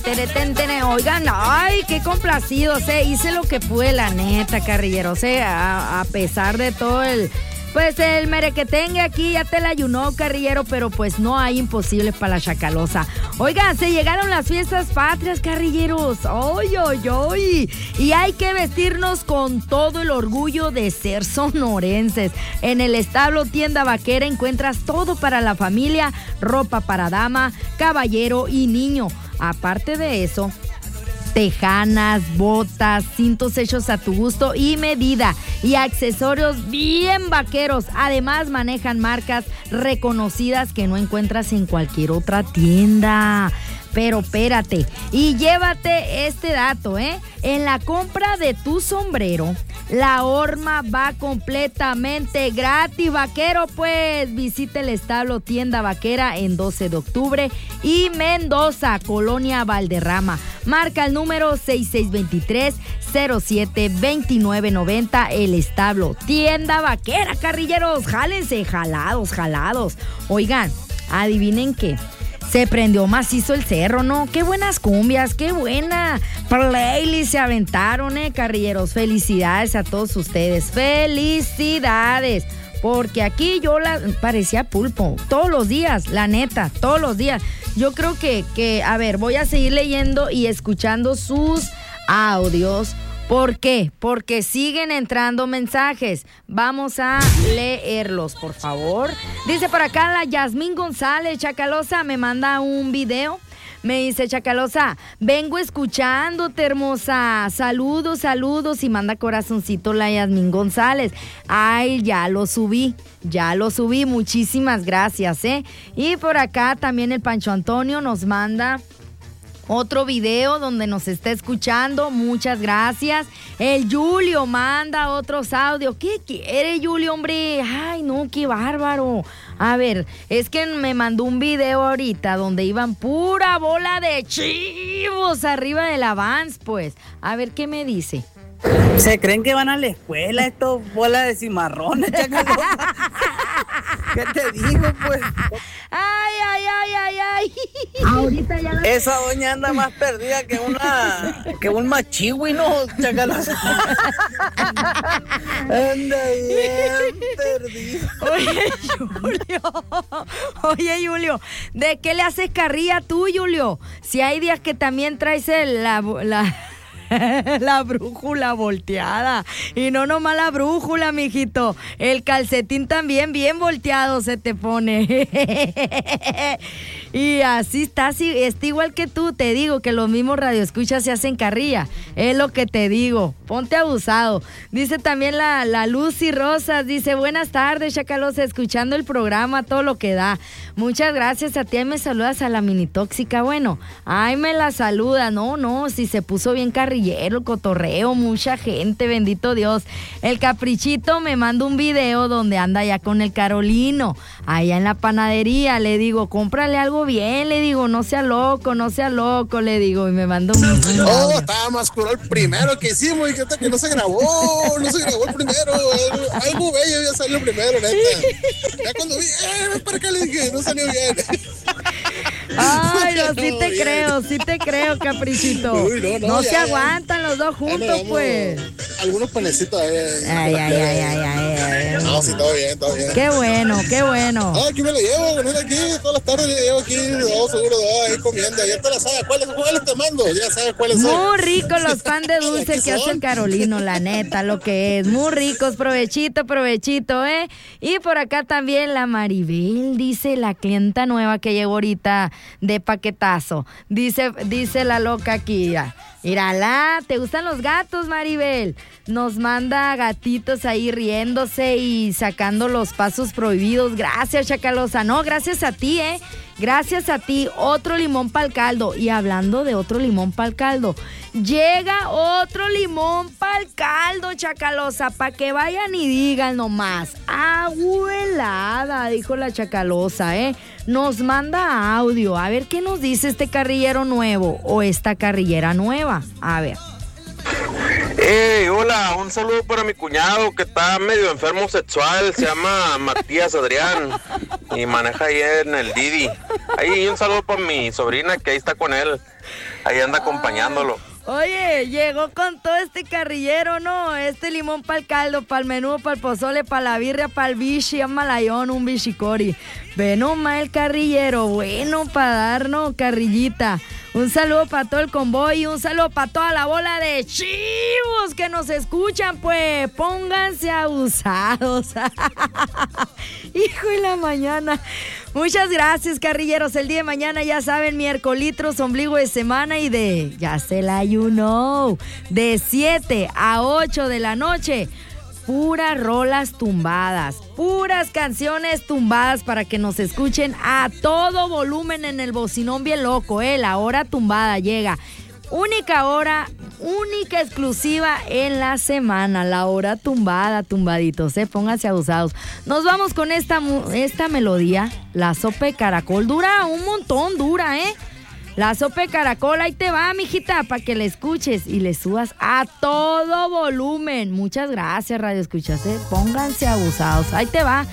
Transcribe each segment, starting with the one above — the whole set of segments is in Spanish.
Oigan, ay, qué complacidos, hice lo que pude, la neta, carrilleros, a pesar de todo el merequetengue aquí, ya te la ayunó, carrillero, pero pues no hay imposibles para la Chacalosa. Oigan, se llegaron las fiestas patrias, carrilleros, ¡ay! Y hay que vestirnos con todo el orgullo de ser sonorenses. En el establo Tienda Vaquera encuentras todo para la familia, ropa para dama, caballero y niño. Aparte de eso, tejanas, botas, cintos hechos a tu gusto y medida y accesorios bien vaqueros. Además manejan marcas reconocidas que no encuentras en cualquier otra tienda. Pero espérate, y llévate este dato, en la compra de tu sombrero, la horma va completamente gratis, vaquero, pues. Visita el establo Tienda Vaquera en 12 de octubre y Mendoza, Colonia Valderrama. Marca el número 6623-072990, el establo Tienda Vaquera, carrilleros. Jálense, jalados. Oigan, adivinen qué. Se prendió macizo el cerro, ¿no? Qué buenas cumbias, qué buena playlist se aventaron, carrilleros. Felicidades a todos ustedes, felicidades. Porque aquí yo parecía pulpo, todos los días, la neta, todos los días. Yo creo que, a ver, voy a seguir leyendo y escuchando sus audios. ¿Por qué? Porque siguen entrando mensajes. Vamos a leerlos, por favor. Dice por acá la Yasmín González, Chacalosa, me manda un video. Me dice, Chacalosa, vengo escuchándote, hermosa. Saludos. Y manda corazoncito la Yasmín González. Ay, ya lo subí. Muchísimas gracias, Y por acá también el Pancho Antonio nos manda otro video donde nos está escuchando. Muchas gracias. El Julio manda otros audios. ¿Qué quiere, Julio, hombre? Ay, no, qué bárbaro. A ver, es que me mandó un video ahorita donde iban pura bola de chivos arriba del Avance, pues. A ver, ¿qué me dice? ¿Se creen que van a la escuela estos bolas de cimarrones, Chacalosa? ¿Qué te digo, pues? Ay. Ahorita ya esa doña anda más perdida que un machihui, ¿no, Chacalosa? Anda bien perdida. Oye, Julio, ¿de qué le haces carrilla tú, Julio? Si hay días que también traes la brújula volteada. Y no nomás la brújula, mijito. El calcetín también bien volteado se te pone. Y así está igual que tú. Te digo que los mismos radioescuchas se hacen carrilla. Es lo que te digo. Ponte abusado. Dice también la Lucy Rosas. Dice, buenas tardes, Chacalosa, escuchando el programa, todo lo que da. Muchas gracias a ti. Ahí me saludas a la mini tóxica. Bueno, ahí me la saluda. No, si se puso bien carrillero, cotorreo, mucha gente, bendito Dios. El Caprichito me manda un video donde anda ya con el Carolino, allá en la panadería. Le digo, cómprale algo bien, le digo, no sea loco, le digo, y me mandó un video. Estaba más curado el primero que hicimos, y que no se grabó el primero, algo bello ya salió primero, neta. Ya cuando vi, para acá le dije, no salió bien. Ay, no, sí te creo, Caprichito. Uy, no se aguantan los dos juntos, pues. Algunos panecitos. Ay. No, sí, todo bien. Qué bueno. Aquí me lo llevo, con él aquí, todas las tardes le llevo aquí, seguro, ahí comiendo. Ya te la sabes, ¿cuáles te mando? Ya sabes cuáles son. Muy ricos los pan de dulce que hace el Carolino, la neta, lo que es. Muy ricos, provechito, Y por acá también la Maribel, dice la clienta nueva que llegó ahorita de paquetazo. Dice la loca aquí, mírala, ¿te gustan los gatos, Maribel? Nos manda gatitos ahí riéndose y sacando los pasos prohibidos. Gracias, Chacalosa. No, gracias a ti, Gracias a ti. Otro limón para el caldo. Y hablando de otro limón para el caldo, llega otro limón para el caldo, Chacalosa, para que vayan y digan nomás. Agua helada, dijo la Chacalosa, Nos manda audio. A ver qué nos dice este carrillero nuevo o esta carrillera nueva. A ver. Hola, un saludo para mi cuñado que está medio enfermo sexual, se llama Matías Adrián y maneja ahí en el Didi. Ahí un saludo para mi sobrina que ahí está con él. ahí anda acompañándolo. Oye, llegó con todo este carrillero, ¿no? Este limón para el caldo, para el menudo, para el pozole, para la birria, para el bichi, a malayón, un bichicori. Ve nomás el carrillero, bueno para darnos carrillita. Un saludo para todo el convoy y un saludo para toda la bola de chivos que nos escuchan, pues pónganse abusados. Hijo de la mañana. Muchas gracias, carrilleros. El día de mañana, ya saben, miércolitros, ombligo de semana y ya se la you know, de 7 a 8 de la noche. Puras rolas tumbadas, puras canciones tumbadas para que nos escuchen a todo volumen en el bocinón bien loco, la hora tumbada llega. Única hora, única exclusiva en la semana, la hora tumbada, tumbaditos, pónganse abusados. Nos vamos con esta melodía, la sopa de caracol, dura un montón, La sopa de caracol, ahí te va, mijita, para que la escuches y le subas a todo volumen. Muchas gracias, Radio Escuchas, pónganse abusados. Ahí te va.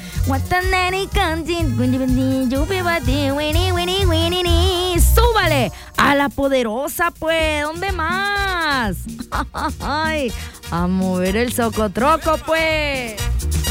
Súbale a la poderosa, pues. ¿Dónde más? Ay, a mover el socotroco, pues.